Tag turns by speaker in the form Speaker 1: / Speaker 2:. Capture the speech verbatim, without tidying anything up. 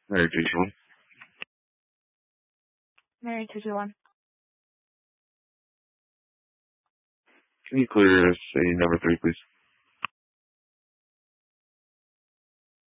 Speaker 1: Mary two two one.
Speaker 2: Mary two two one.
Speaker 1: Can you clear say number three, please?